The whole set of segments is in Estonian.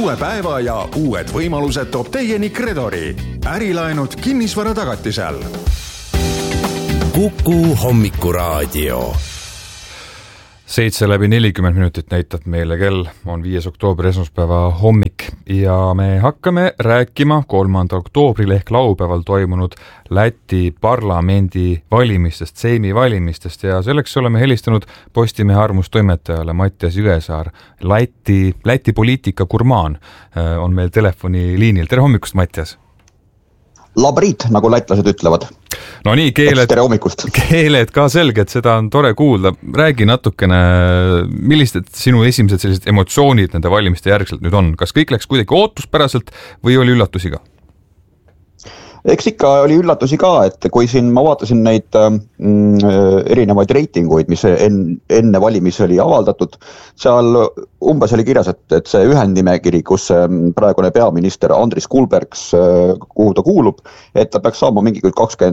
Uue päeva ja uued võimalused toob teieni Kredori. Ärilaenud kinnisvara tagatisel. Kuku hommikuraadio. 7:40 näitab meile kell, on 5. oktoober esmaspäeva hommik ja me hakkame rääkima 3. oktoobril ehk laupäeval toimunud Läti parlamendi valimistest, Seimi valimistest ja selleks oleme helistanud Postimehe arvamustoimetajale Mattias Jõesaar. Läti poliitika gurmaan on meil telefoniliinil. Tere hommikust, Mattias! Labrit, nagu lätlased ütlevad. No nii, keeled ka selged, seda on tore kuulda. Räägi natukene, millised sinu esimesed sellised emotsioonid nende valimiste järgselt nüüd on? Kas kõik läks kuidagi ootuspäraselt või oli üllatusi ka? Eks ikka oli üllatusi ka, et kui siin ma vaatasin neid erinevaid reitinguid, mis enne valimisi oli avaldatud, seal umbes oli kirjas, et see ühendnimekiri, kus praegune peaminister Andris Kulbergs, kuhu ta kuulub, et ta peaks saama mingi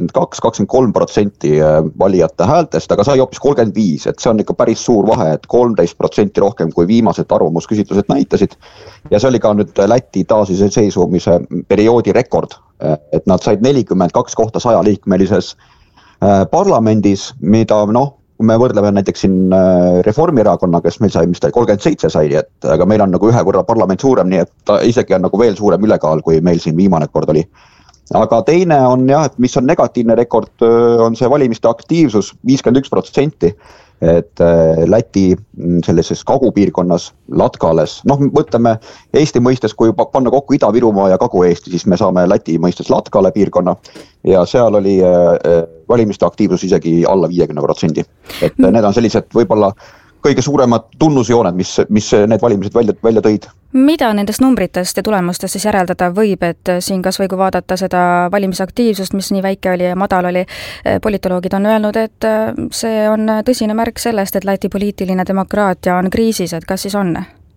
22-23% valijate häältest, aga sai hoopis 35%, et see on ikka päris suur vahe, et 13% rohkem kui viimased arvamusküsitlused näitasid. Ja see oli ka nüüd Läti taasiseseisvumise perioodi rekord, et nad said 42 kohta 100 liikmelises parlamendis, mida kui me võrdleme näiteks siin Reformierakonna, kes meil sai, mis ta 37 sai, aga meil on nagu ühe võrra parlament suurem, nii et ta isegi on nagu veel suurem ülekaal, kui meil siin viimane kord oli. Aga teine on et mis on negatiivne rekord, on see valimiste aktiivsus 51%, et Läti sellises kagupiirkonnas Latkales, mõtleme Eesti mõistes, kui panna kokku Ida-Virumaa ja Kagu-Eesti, siis me saame Läti mõistes Latkale piirkonna ja seal oli valimiste aktiivsus isegi alla 50%. Et need on sellised võib-olla kõige suuremad tunnusjooned, mis need valimised välja tõid. Mida nendest numbritest ja tulemustest siis järeldada võib, et siin kas või kui vaadata seda valimisaktiivsust, mis nii väike oli ja madal oli, politoloogid on öelnud, et see on tõsine märk sellest, et Läti poliitiline demokraatia on kriisis, et kas siis on?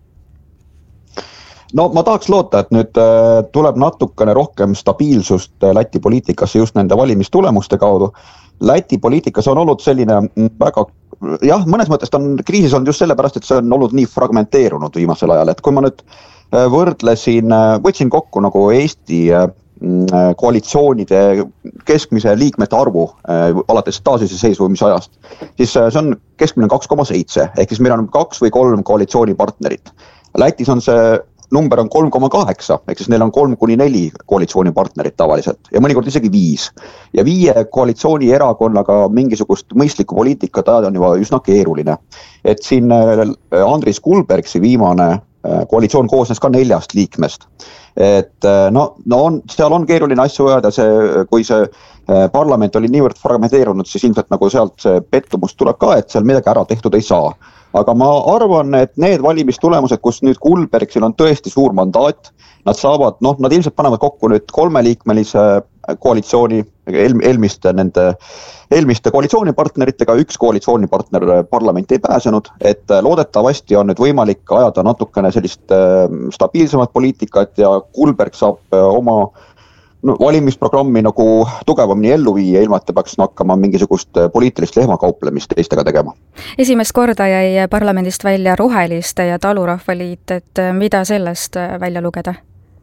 No ma tahaks loota, et nüüd tuleb natukene rohkem stabiilsust Läti poliitikasse just nende valimistulemuste kaudu. Läti poliitikas on olnud selline väga mõnes mõttes ta on kriisis olnud just sellepärast, et see on olnud nii fragmenteerunud viimasel ajal, et kui ma nüüd võtsin kokku nagu Eesti koalitsioonide keskmise liikmete arvu alates taasiseseisvumise ajast, siis see on keskmine 2,7, ehk siis meil on 2 või 3 koalitsioonipartnerit. Lätis on see number on 3,8, ehk siis neil on 3-4 koalitsioonipartnerit tavaliselt ja mõnikord isegi 5. Ja 5 koalitsioonierakonnaga mingisugust mõistlikku poliitikat ajada on juba üsna keeruline. Et siin Andris Kulbergsi viimane koalitsioon koosnes ka 4 liikmest. Et seal on keeruline asju ajada, kui see parlament oli niivõrd fragmenteerunud, siis ilmselt nagu sealt see pettumus tuleb ka, et seal midagi ära tehtud ei saa. Aga ma arvan, et need valimistulemused, kus nüüd Kulbergsil on tõesti suur mandaat, nad saavad, nad ilmselt panevad kokku nüüd 3-liikmelise koalitsiooni, eelmiste koalitsioonipartneritega, 1 koalitsioonipartner parlamenti ei pääsenud, et loodetavasti on nüüd võimalik ajada natukene sellist stabiilsemat poliitikat ja Kulberg saab oma valimisprogrammi nagu tugevamini ellu viia, ilma et ta peaks hakkama mingisugust poliitilist lehmakauplemist teistega tegema. Esimest korda jäi parlamendist välja Roheliste ja Talurahvaliit, et mida sellest välja lugeda?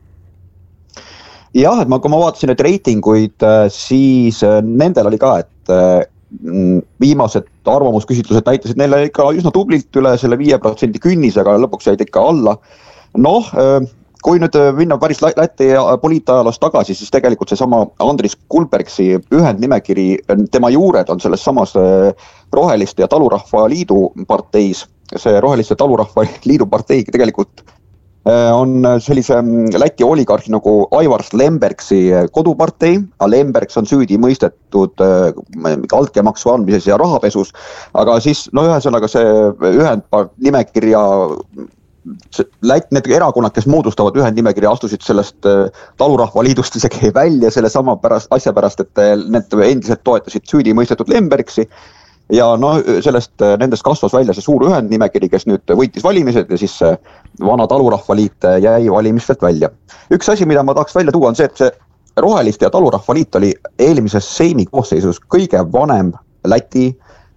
Jah, et kui ma vaatasin neid reitinguid, siis nendel oli ka, et viimased arvamusküsitlused näitasid neile ikka üsna tublilt üle selle 5% künnis, aga lõpuks jäid ikka alla. Kui nüüd minna päris Läti poliitajalos tagasi, siis tegelikult see sama Andris Kulbergsi ühendnimekiri, tema juured on selles samas Roheliste ja Talurahva Liidu parteis. See Roheliste ja Talurahva Liidu partei tegelikult on sellise Läti oligarhi nagu Aivar Lembergsi kodupartei. Lembergs on süüdi mõistetud altkäemaksu andmises ja rahapesus, aga siis ühesõnaga see ühendnimekirja need erakonnad, kes moodustavad ühendnimekirja, astusid sellest Talurahva Liidust isegi välja selle sama asja pärast, et need endiselt toetasid süüdi mõistetud Lembergsi ja nendest kasvas välja see suur ühendnimekiri, kes nüüd võitis valimised ja siis vana Talurahva Liit jäi valimistelt välja. Üks asi, mida ma tahaks välja tuua, on see, et see Roheliste ja Talurahva Liit oli eelmises Seimi koosseisus kõige vanem Läti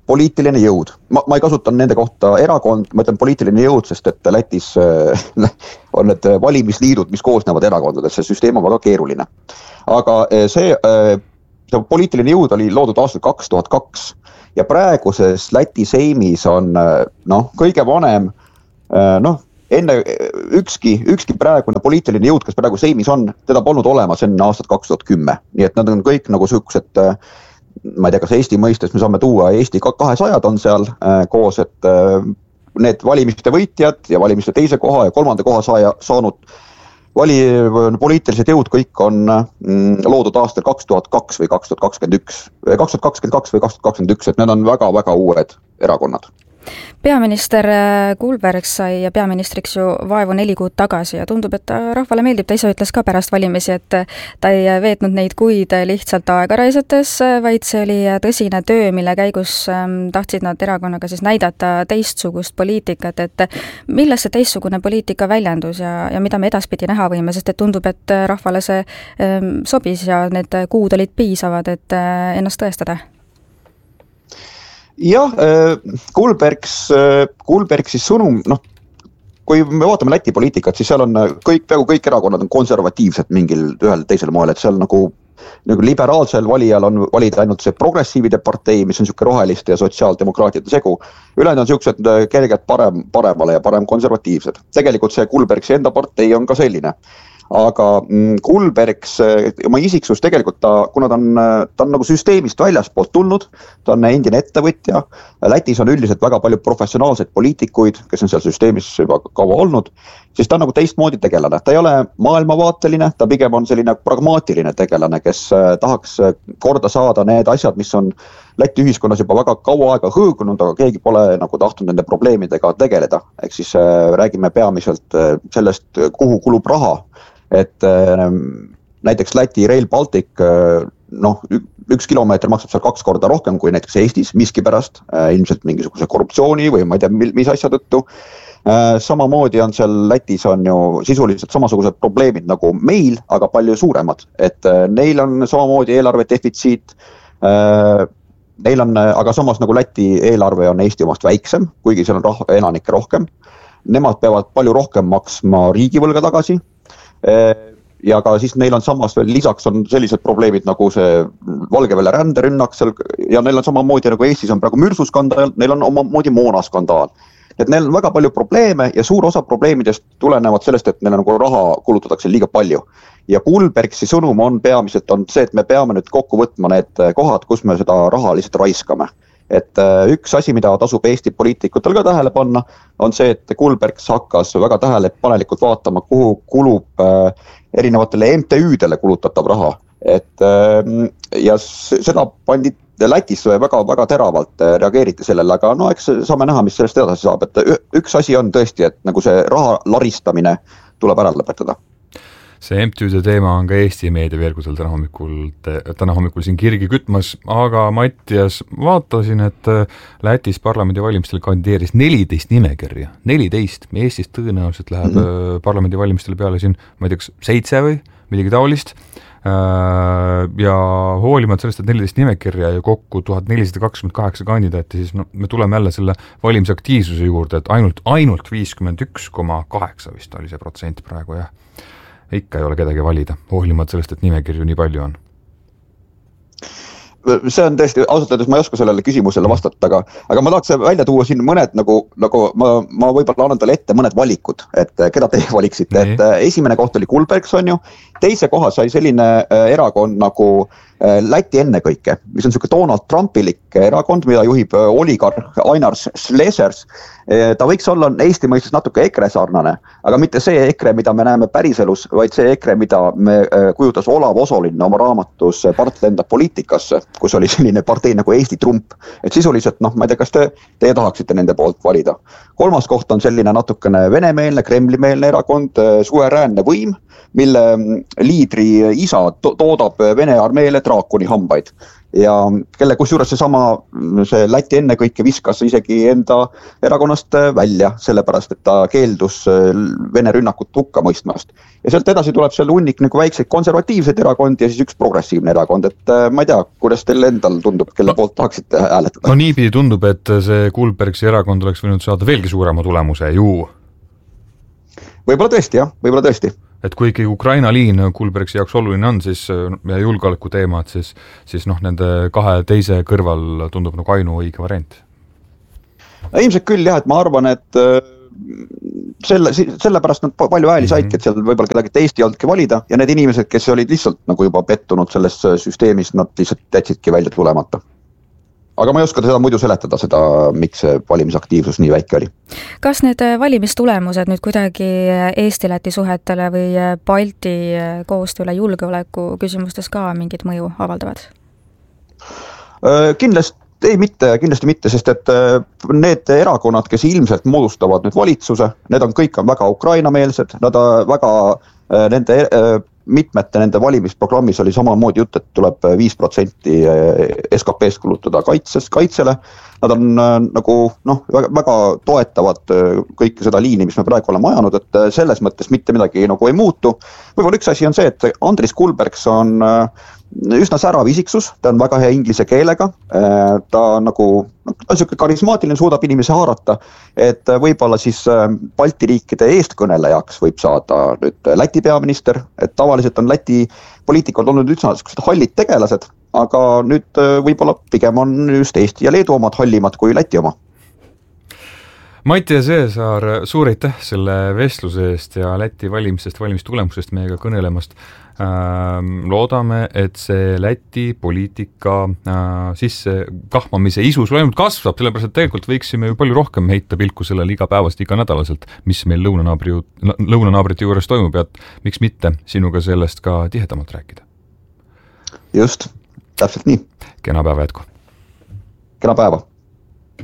poliitiline jõud. Ma ei kasuta nende kohta erakond, ma ütlen poliitiline jõud, sest et Lätis on need valimisliidud, mis koosnevad erakondadest, see süsteem on väga keeruline. Aga see poliitiline jõud oli loodud aastal 2002 ja praeguses Läti seimis on kõige vanem, enne ükski praegune poliitiline jõud, kes praegu seimis on, teda polnud olemas enne aastat 2010. Nii et nad on kõik nagu sihukesed, ma ei tea, kas Eesti mõistes me saame tuua, Eesti 200 on seal koos, et need valimiste võitjad ja valimiste teise koha ja kolmanda koha saanud poliitilised jõud kõik on loodud aastal 2002 või 2022 või 2021, et need on väga-väga uued erakonnad. Peaminister Kulberg sai peaministriks ju vaevu 4 kuud tagasi ja tundub, et rahvale meeldib, ta ise ütles ka pärast valimisi, et ta ei veetnud neid kuid lihtsalt aega raisates, vaid see oli tõsine töö, mille käigus tahtsid nad erakonnaga siis näidata teistsugust poliitikat, et milles see teistsugune poliitika väljendus ja mida me edaspidi näha võime, sest et tundub, et rahvale see sobis ja need kuud olid piisavad, et ennast tõestada. Jah, Kulbergsi sõnum, kui me vaatame Läti poliitikat, siis seal on peaaegu kõik erakonnad on konservatiivsed mingil ühel teisel moel, et seal nagu liberaalsel valijal on valida ainult see progressiivide partei, mis on niisugune roheliste ja sotsiaaldemokraatide segu. Ülejäänud on niisugused kergelt paremale ja parem konservatiivsed. Tegelikult see Kulbergsi enda partei on ka selline. Aga Kulbergs, oma isiksus tegelikult kuna ta on nagu süsteemist väljaspoolt tulnud, ta on endine ettevõtja, Lätis on üldiselt väga palju professionaalseid poliitikuid, kes on seal süsteemis juba kaua olnud, siis ta on nagu teistmoodi tegelane. Ta ei ole maailmavaateline, ta pigem on selline pragmaatiline tegelane, kes tahaks korda saada need asjad, mis on Läti ühiskonnas juba väga kaua aega hõõgunud, aga keegi pole nagu tahtnud nende probleemidega tegeleda. Ehk siis räägime peamiselt sellest, kuhu kulub raha. Et näiteks Läti Rail Baltic, 1 kilomeeter maksab seal 2 korda rohkem kui näiteks Eestis miskipärast, ilmselt mingisuguse korruptsiooni või ma ei tea, mis asja tõttu. Samamoodi on seal Lätis on ju sisuliselt samasugused probleemid nagu meil, aga palju suuremad. Et neil on samamoodi eelarve defitsiit, neil on, aga samas nagu Läti eelarve on Eesti omast väiksem, kuigi seal on elanikke rohkem. Nemad peavad palju rohkem maksma riigivõlga tagasi. Ja ka siis neil on samas veel lisaks on sellised probleemid nagu see Valgevene ränderünnak seal ja neil on samamoodi nagu Eestis on praegu mürskuskandaal, neil on omamoodi moonaskandaal. Et neil on väga palju probleeme ja suur osa probleemidest tulenevad sellest, et neil nagu raha kulutatakse liiga palju. Ja Kulbergsi sõnum on peamiselt on see, et me peame nüüd kokku võtma need kohad, kus me seda raha lihtsalt raiskame. Et üks asi, mida tasub Eesti poliitikutel ka tähele panna, on see, et Kulbergs hakkas väga tähelepanelikult vaatama, kuhu kulub erinevatele MTÜ-dele kulutatav raha. Ja seda pandi Lätis väga teravalt reageeriti sellele, aga eks saame näha, mis sellest edasi saab. Et üks asi on tõesti, et nagu see raha laristamine tuleb ära lõpetada. See MTÜ-de teema on ka Eesti meediaveergusel täna hommikul siin kirgi kütmas, aga Mattias, vaatasin, et Lätis parlamendivalimistel kandideeris 14 nimekirja, 14, Eestis tõenäoliselt läheb parlamendivalimistele peale siin, ma ei teaks, 7 või midagi taolist, ja hoolimata sellest, et 14 nimekirja ja kokku 1428 kandidaati, siis me tuleme jälle selle valimisaktiivsuse juurde, et ainult 51,8 vist oli see protsent praegu, jah. Ikka ei ole kedagi valida, hoolimata sellest, et nimekirju nii palju on. See on tõesti, ausalt öeldes ma ei oska sellele küsimusele vastata, aga ma tahaks välja tuua siin mõned, nagu ma võib-olla annan talle ette mõned valikud, et keda te valiksite. Et esimene koht oli Kulbergs on ju, teise koha sai selline erakond nagu Läti ennekõike, mis on selline Donald Trumpilik erakond, mida juhib oligarh Ainar Šlesers. Ta võiks olla Eesti mõistes natuke EKRE sarnane, aga mitte see EKRE, mida me näeme päriselus, vaid see EKRE, mida me kujutas Olav Osolin oma raamatus Part lendab poliitikasse, kus oli selline partei nagu Eesti Trump. Et sisuliselt, ma ei tea, kas te tahaksite nende poolt valida. Kolmas koht on selline natukene venemeelne, kremlimeelne erakond, suveräänne võim, mille liidri isa toodab Vene armeele draakoni hambaid. ja kelle kusjuures see Läti ennekõike viskas isegi enda erakonnast välja, sellepärast et ta keeldus Vene rünnakut hukka mõistmast. Ja sealt edasi tuleb seal hunnik nagu väikseid konservatiivseid erakondi ja siis üks progressiivne erakond, et ma ei tea, kuidas teil endal tundub, kelle poolt tahaksite hääletada? No niipidi tundub, et see Kullbergsi erakond oleks võinud saada veelgi suurema tulemuse ju. Võib-olla tõesti, jah, võib-olla tõesti. Et kuigi Ukraina liin Kullbergsi jaoks oluline on, siis ja julgeoleku teemad, siis nende kahe teise kõrval tundub nagu ainu õige variant. Ilmselt küll jah, et ma arvan, et sellepärast nad palju hääli saidki, et seal võib-olla kedagi teist ei olnudki valida ja need inimesed, kes olid lihtsalt nagu juba pettunud selles süsteemis, nad lihtsalt jätsidki välja tulemata. Aga ma ei oska seda muidu seletada, miks see valimisaktiivsus nii väike oli. Kas need valimistulemused nüüd kuidagi Eesti-Läti suhetele või Balti koostööle julgeoleku küsimustes ka mingit mõju avaldavad? Kindlasti mitte, sest et need erakonnad, kes ilmselt moodustavad nüüd valitsuse, need on kõik väga Ukraina-meelsed, nad väga mitmete nende valimisprogrammis oli samamoodi jutt, et tuleb 5% SKP-st kulutada kaitsele. Nad on nagu väga toetavad kõike seda liini, mis me praegu oleme ajanud, et selles mõttes mitte midagi nagu ei muutu. Võib-olla üks asi on see, et Andris Kullbergs on üsna särav isiksus, ta on väga hea inglise keelega, ta on selline karismaatiline, suudab inimesi haarata, et võib-olla siis Balti riikide eestkõnelejaks võib saada nüüd Läti peaminister, et tavaliselt on Läti poliitikad olnud üldse hallid tegelased, aga nüüd võib-olla pigem on just Eesti ja Leedu omad hallimad kui Läti oma. Mati ja Seesaar, suur aitäh selle vestluse eest ja Läti valimistulemusest meiega kõnelemast. Loodame, et see Läti poliitika sisse kahmamise isus ainult kasvab, sellepärast et tegelikult võiksime ju palju rohkem heita pilku sellele igapäevast, iganädalaselt, mis meil lõunanaabrite juures toimub ja miks mitte sinuga sellest ka tihedamalt rääkida. Just, täpselt nii. Kena päeva jätku. Kena päeva.